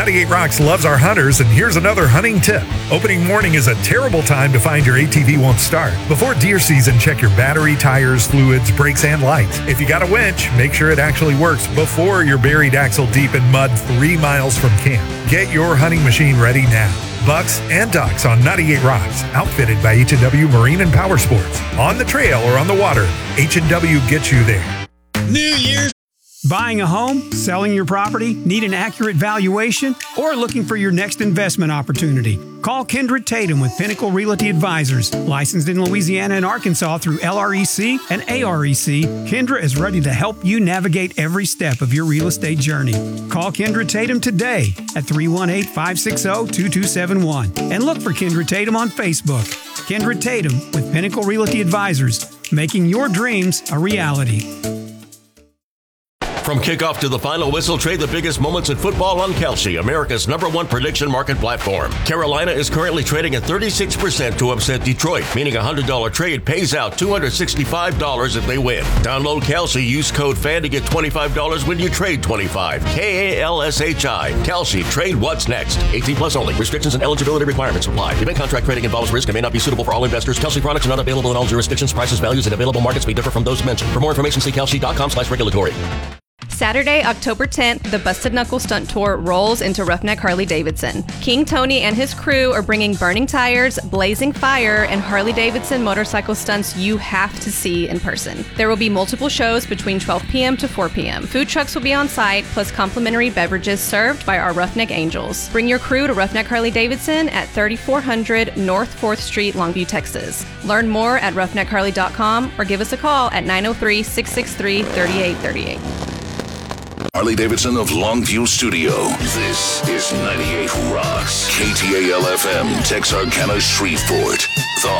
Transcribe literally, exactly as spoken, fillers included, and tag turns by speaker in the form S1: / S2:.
S1: ninety-eight Rocks loves our hunters, and here's another hunting tip. Opening morning is a terrible time to find your A T V won't start. Before deer season, check your battery, tires, fluids, brakes, and lights. If you got a winch, make sure it actually works before you're buried axle deep in mud three miles from camp. Get your hunting machine ready now. Bucks and ducks on ninety-eight Rocks, outfitted by H and W Marine and Power Sports. On the trail or on the water, H and W gets you there.
S2: New Year's.
S3: Buying a home, selling your property, need an accurate valuation, or looking for your next investment opportunity? Call Kindred Tatum with Pinnacle Realty Advisors. Licensed in Louisiana and Arkansas through L R E C and A R E C, Kindred is ready to help you navigate every step of your real estate journey. Call Kindred Tatum today at three one eight, five six zero, two two seven one and look for Kindred Tatum on Facebook. Kindred Tatum with Pinnacle Realty Advisors, making your dreams a reality.
S4: From kickoff to the final whistle, trade the biggest moments in football on Kalshi, America's number one prediction market platform. Carolina is currently trading at thirty-six percent to upset Detroit, meaning a one hundred dollars trade pays out two hundred sixty-five dollars if they win. Download Kalshi, use code FAN to get twenty-five dollars when you trade twenty-five dollars. K A L S H I. Kalshi, trade what's next. eighteen plus only. Restrictions and eligibility requirements apply. Event contract trading involves risk and may not be suitable for all investors. Kalshi products are not available in all jurisdictions. Prices, values, and available markets may differ from those mentioned. For more information, see kalshi.com slash regulatory.
S5: Saturday, October tenth, the Busted Knuckle Stunt Tour rolls into Roughneck Harley-Davidson. King Tony and his crew are bringing burning tires, blazing fire, and Harley-Davidson motorcycle stunts you have to see in person. There will be multiple shows between twelve p.m. to four p.m. Food trucks will be on site, plus complimentary beverages served by our Roughneck Angels. Bring your crew to Roughneck Harley-Davidson at thirty-four hundred North fourth Street, Longview, Texas. Learn more at roughneck harley dot com or give us a call at nine oh three, six six three, three eight three eight.
S6: Harley-Davidson of Longview Studio. This is ninety-eight Rocks. K T A L F M, Texarkana, Shreveport. The